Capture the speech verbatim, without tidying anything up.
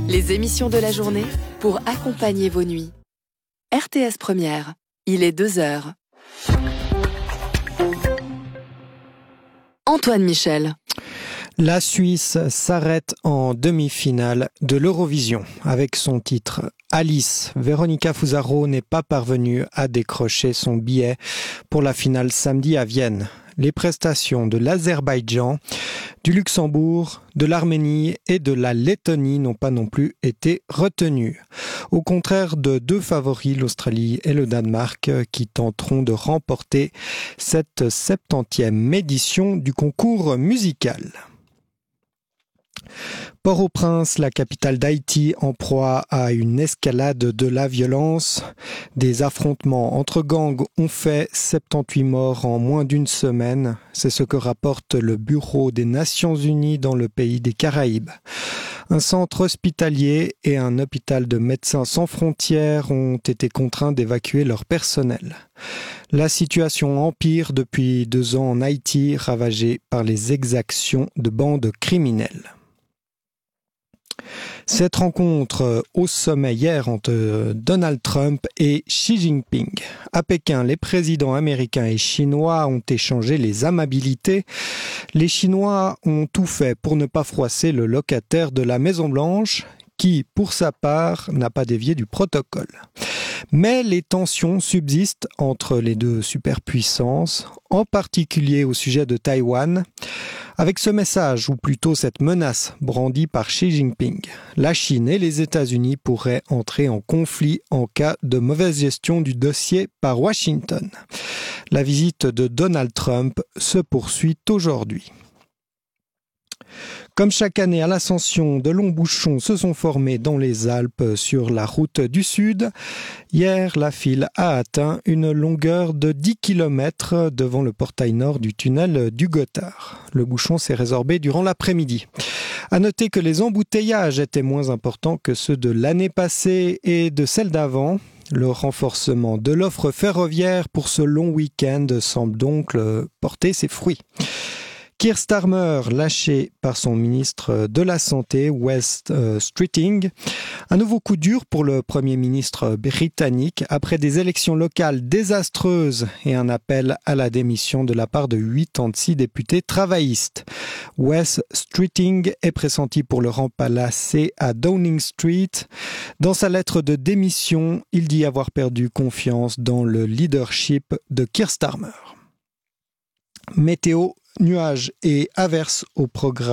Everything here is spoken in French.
Les émissions de la journée pour accompagner vos nuits. R T S Première, il est deux heures. Antoine Michel. La Suisse s'arrête en demi-finale de l'Eurovision. Avec son titre Alice, Véronica Fusaro n'est pas parvenue à décrocher son billet pour la finale samedi à Vienne. Les prestations de l'Azerbaïdjan, du Luxembourg, de l'Arménie et de la Lettonie n'ont pas non plus été retenues. Au contraire de deux favoris, l'Australie et le Danemark, qui tenteront de remporter cette septantième édition du concours musical. Port-au-Prince, la capitale d'Haïti, en proie à une escalade de la violence. Des affrontements entre gangs ont fait soixante-dix morts en moins d'une semaine. C'est ce que rapporte le Bureau des Nations Unies dans le pays des Caraïbes. Un centre hospitalier et un hôpital de Médecins sans frontières ont été contraints d'évacuer leur personnel. La situation empire depuis deux ans en Haïti, ravagée par les exactions de bandes criminelles. Cette rencontre au sommet hier entre Donald Trump et Xi Jinping. À Pékin, les présidents américains et chinois ont échangé les amabilités. Les Chinois ont tout fait pour ne pas froisser le locataire de la Maison-Blanche, qui, pour sa part, n'a pas dévié du protocole. Mais les tensions subsistent entre les deux superpuissances, en particulier au sujet de Taïwan, avec ce message, ou plutôt cette menace brandie par Xi Jinping. La Chine et les États-Unis pourraient entrer en conflit en cas de mauvaise gestion du dossier par Washington. La visite de Donald Trump se poursuit aujourd'hui. Comme chaque année à l'Ascension, de longs bouchons se sont formés dans les Alpes sur la route du Sud. Hier, la file a atteint une longueur de dix kilomètres devant le portail nord du tunnel du Gothard. Le bouchon s'est résorbé durant l'après-midi. À noter que les embouteillages étaient moins importants que ceux de l'année passée et de celle d'avant. Le renforcement de l'offre ferroviaire pour ce long week-end semble donc porter ses fruits. Keir Starmer, lâché par son ministre de la Santé, Wes euh, Streeting. Un nouveau coup dur pour le Premier ministre britannique après des élections locales désastreuses et un appel à la démission de la part de quatre-vingt-six députés travaillistes. Wes Streeting est pressenti pour le remplacer à Downing Street. Dans sa lettre de démission, il dit avoir perdu confiance dans le leadership de Keir Starmer. Météo, nuages et averses au programme.